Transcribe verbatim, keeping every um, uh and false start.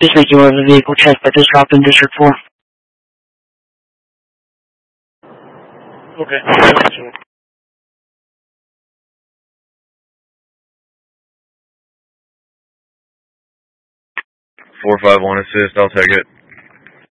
Just make you aware of the vehicle check by this drop in District four. Okay. four five one assist, I'll take it.